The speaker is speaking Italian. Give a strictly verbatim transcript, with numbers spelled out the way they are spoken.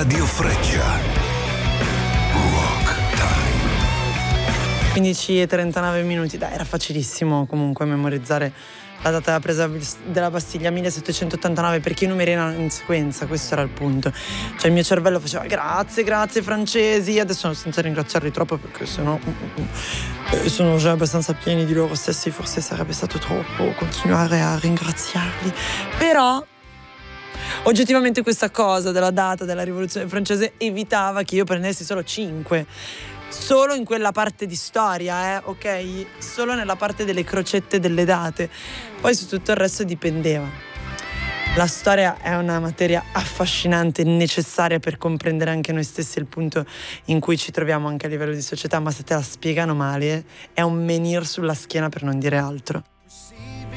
Radio Freccia. Rock Time. quindici e trentanove minuti, dai, era facilissimo comunque memorizzare la data della presa della Bastiglia, millesettecentottantanove, perché i numeri erano in sequenza, questo era il punto. Cioè il mio cervello faceva grazie, grazie francesi, adesso senza ringraziarli troppo perché sennò eh, sono già abbastanza pieni di loro stessi, forse sarebbe stato troppo continuare a ringraziarli. Però oggettivamente questa cosa della data della rivoluzione francese evitava che io prendessi solo cinque. Solo in quella parte di storia, eh, ok? Solo nella parte delle crocette delle date. Poi su tutto il resto dipendeva. La storia è una materia affascinante e necessaria per comprendere anche noi stessi, il punto in cui ci troviamo anche a livello di società, ma se te la spiegano male è un menhir sulla schiena per non dire altro.